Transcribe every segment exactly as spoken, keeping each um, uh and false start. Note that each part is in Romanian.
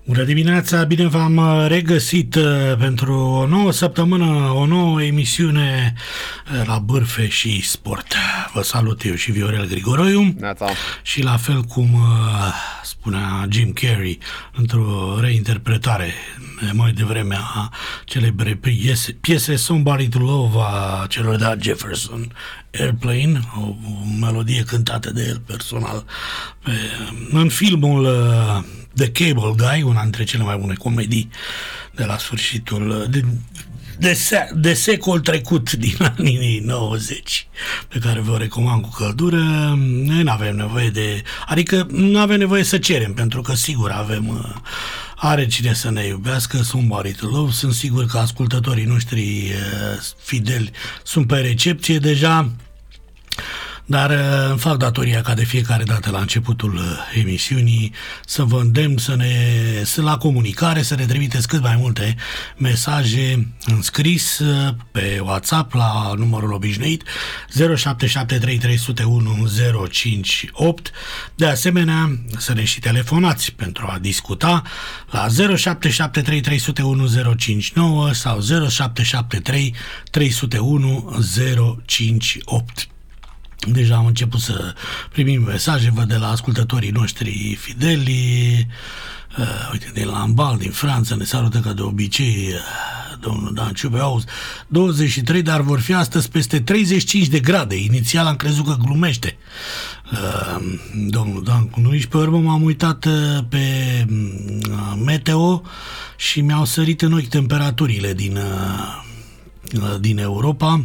Bună dimineața, bine v-am regăsit pentru o nouă săptămână, o nouă emisiune la Bârfe și Sport. Vă salut eu și Viorel Grigoroiu. Neața. Și la fel cum spunea Jim Carrey într-o reinterpretare mai devreme a celebre piese, piese Somebody to Love a celor de Jefferson Airplane, o, o melodie cântată de el personal pe, în filmul The Cable Guy, una dintre cele mai bune comedii de la sfârșitul de, de, se, de secol trecut, din anii nouăzeci, pe care vă recomand cu căldură. Noi nu avem nevoie de, adică nu avem nevoie să cerem, pentru că sigur avem, are cine să ne iubească, Somebody to Love. Sunt sigur că ascultătorii noștri fideli sunt pe recepție deja, dar îmi fac datoria ca de fiecare dată la începutul emisiunii să vă îndemn să ne, să la comunicare, să ne trimiteți cât mai multe mesaje în scris pe WhatsApp la numărul obișnuit zero șapte șapte trei trei zero unu zero cinci opt. De asemenea, să ne și telefonați pentru a discuta la zero șapte șapte trei trei zero unu zero cinci nouă sau zero șapte șapte trei trei zero unu zero cinci opt. Deja am început să primim mesaje, văd, de la ascultătorii noștri fideli. Uh, uite, din Lambal, din Franța, ne salută ca de obicei uh, domnul Dan Ciube. Auzi, douăzeci și trei, dar vor fi astăzi peste treizeci și cinci de grade. Inițial am crezut că glumește uh, domnul Dan cu noi și pe urmă m-am uitat uh, pe uh, meteo și mi-au sărit în ochi temperaturile din, uh, uh, din Europa.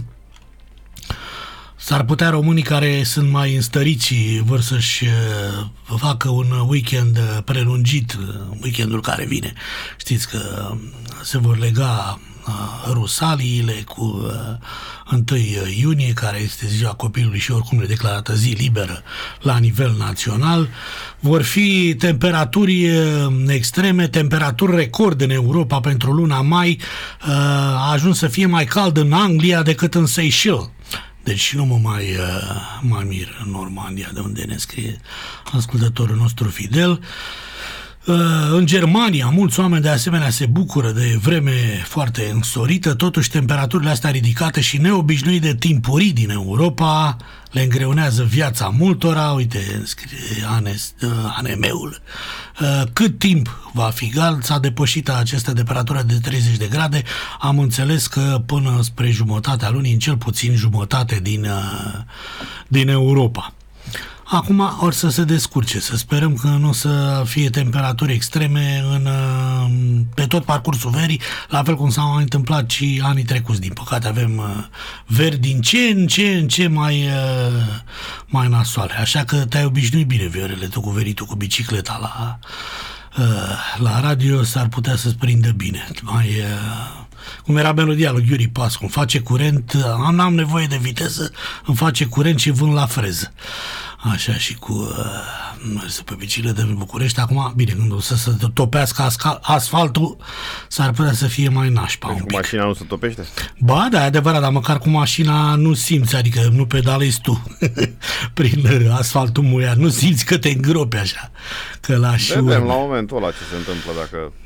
S-ar putea românii care sunt mai înstăriți vor să-și facă un weekend prelungit, weekendul care vine. Știți că se vor lega rusaliile cu întâi iunie, care este ziua copilului și oricum e declarată zi liberă la nivel național. Vor fi temperaturi extreme, temperaturi record în Europa pentru luna mai. A ajuns să fie mai cald în Anglia decât în Seychelles. Deci nu mă mai, uh, mai mir în Normandia, de unde ne scrie ascultătorul nostru fidel. Uh, în Germania, mulți oameni de asemenea se bucură de vreme foarte însorită, totuși temperaturile astea ridicate și neobișnuite de timpurii din Europa le îngreunează viața multora. Uite, scrie Anes, uh, A N M-ul. Uh, cât timp va fi cald? S-a depășit această temperatură de treizeci de grade. Am înțeles că până spre jumătatea lunii, în cel puțin jumătate din, uh, din Europa. Acum or să se descurce, să sperăm că nu o să fie temperaturi extreme în, pe tot parcursul verii, la fel cum s-a mai întâmplat și anii trecuți. Din păcate avem veri din ce în ce în ce mai, mai nasoale. Așa că te-ai obișnuit bine, Viorele, tu cu veritul cu bicicleta la, la radio, s-ar putea să-ți prindă bine. Mai... cum era melodia lui Yuri Pascu, îmi face curent, am, am nevoie de viteză, îmi face curent și vând la freză. Așa și cu uh, pe bicicletă în București. Acum, bine, când o să se topească asca, asfaltul, s-ar putea să fie mai nașpa deci un pic. Cu mașina nu se topește? Ba, da, e adevărat, dar măcar cu mașina nu simți, adică nu pedalezi tu prin asfaltul muiat, nu simți că te îngropi așa. Că lași vedem la momentul ăla ce se întâmplă, dacă